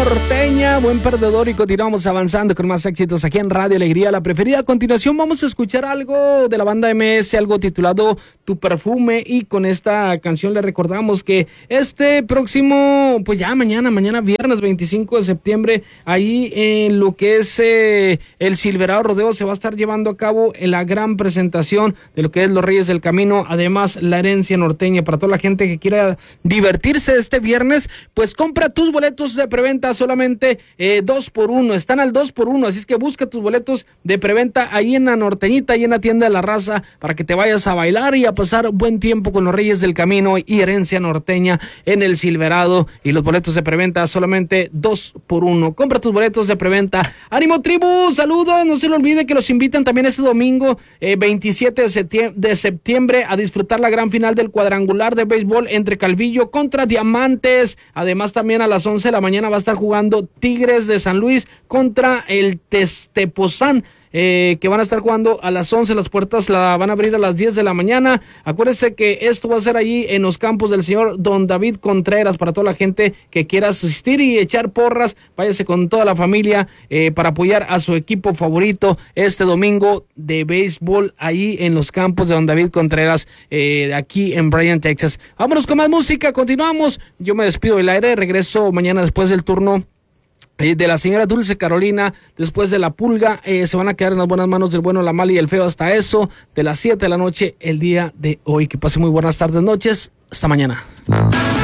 Norteña, buen perdedor, y continuamos avanzando con más éxitos aquí en Radio Alegría, la preferida. A continuación vamos a escuchar algo de la banda MS, algo titulado Tu Perfume, y con esta canción le recordamos que este próximo, pues ya mañana viernes 25 de septiembre, ahí en lo que es el Silverado Rodeo se va a estar llevando a cabo la gran presentación de lo que es Los Reyes del Camino, además la herencia norteña. Para toda la gente que quiera divertirse este viernes, pues compra tus boletos de preventa solamente 2x1, están al 2x1, así es que busca tus boletos de preventa ahí en la Norteñita, ahí en la tienda de la Raza, para que te vayas a bailar y a pasar buen tiempo con Los Reyes del Camino y herencia norteña en el Silverado. Y los boletos de preventa solamente 2x1, compra tus boletos de preventa. ¡Ánimo, tribu! ¡Saludos! No se le olvide que los invitan también este domingo 27 de septiembre a disfrutar la gran final del cuadrangular de béisbol entre Calvillo contra Diamantes. Además, también a las 11 de la mañana va a estar jugando Tigres de San Luis contra el Testepozán, que van a estar jugando a las 11, las puertas la van a abrir a las 10 de la mañana. Acuérdense que esto va a ser allí en los campos del señor Don David Contreras. Para toda la gente que quiera asistir y echar porras, váyase con toda la familia para apoyar a su equipo favorito este domingo de béisbol ahí en los campos de Don David Contreras, aquí en Bryan, Texas. Vámonos con más música, continuamos. Yo me despido del aire, regreso mañana después del turno de la señora Dulce Carolina, después de La Pulga. Se van a quedar en las buenas manos del bueno, la mala y el feo hasta eso de las 7 de la noche el día de hoy. Que pase muy buenas tardes, noches, hasta mañana.